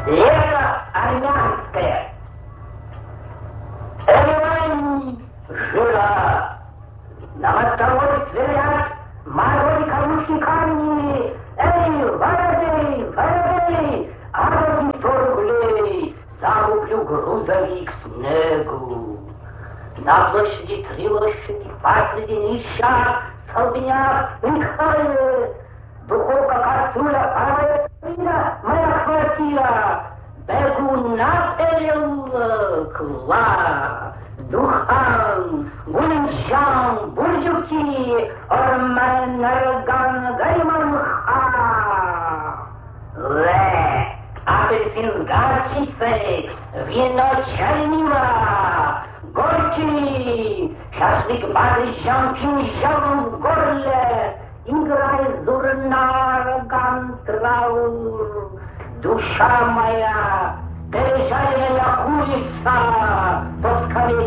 Лето армянское. Элевань жила. На мостовой сверят морой кормушки камни. Эй, воробей, а вот 100 рублей закуплю грузовик снегу. На площади 3 лошади, посреди нища, столбняк, Михаил, духовка, кастрюля, паровая свина, моя квартира. Бегу на переулок, Духан, Гулинчан, бурдюки, Ормен, Нарган, Гайманха. Апельсин с горчицей, вино чернила, горький, шашлык барыжан, кинжал в горле, играй зурна, орган, траур, душа моя, пережаренная курица, поскорей